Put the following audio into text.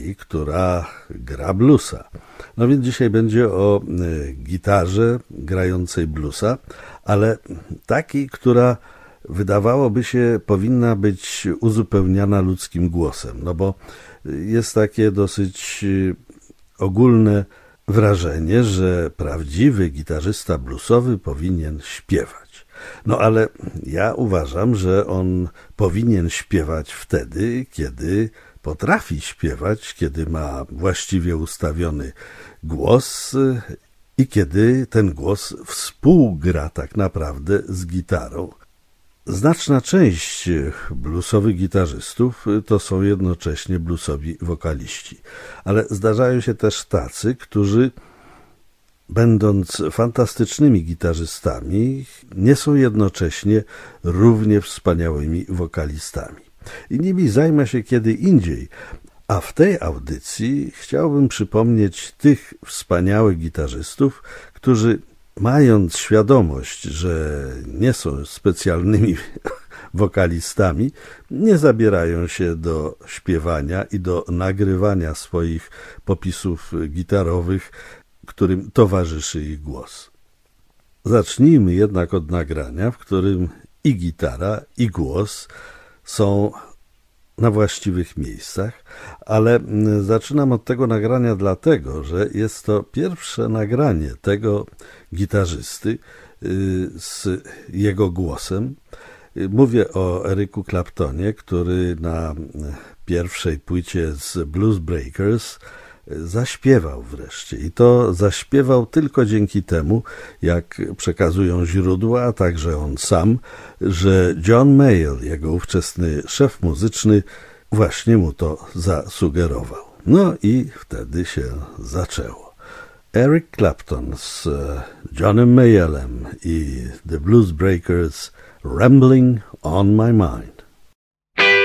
tej, która gra bluesa. No więc dzisiaj będzie o gitarze grającej bluesa, ale takiej, która wydawałoby się powinna być uzupełniana ludzkim głosem, no bo jest takie dosyć ogólne wrażenie, że prawdziwy gitarzysta bluesowy powinien śpiewać. No ale ja uważam, że on powinien śpiewać wtedy, kiedy potrafi śpiewać, kiedy ma właściwie ustawiony głos i kiedy ten głos współgra tak naprawdę z gitarą. Znaczna część bluesowych gitarzystów to są jednocześnie bluesowi wokaliści, ale zdarzają się też tacy, którzy będąc fantastycznymi gitarzystami, nie są jednocześnie równie wspaniałymi wokalistami. I nimi zajmę się kiedy indziej, a w tej audycji chciałbym przypomnieć tych wspaniałych gitarzystów, którzy mając świadomość, że nie są specjalnymi wokalistami, nie zabierają się do śpiewania i do nagrywania swoich popisów gitarowych, którym towarzyszy ich głos. Zacznijmy jednak od nagrania, w którym i gitara, i głos są na właściwych miejscach, ale zaczynam od tego nagrania dlatego, że jest to pierwsze nagranie tego gitarzysty z jego głosem. Mówię o Ericu Claptonie, który na pierwszej płycie z Blues Breakers zaśpiewał wreszcie. I to zaśpiewał tylko dzięki temu, jak przekazują źródła, a także on sam, że John Mayall, jego ówczesny szef muzyczny, właśnie mu to zasugerował. No i wtedy się zaczęło. Eric Clapton z Johnem Mayallem i The Blues Breakers, Rambling on My Mind.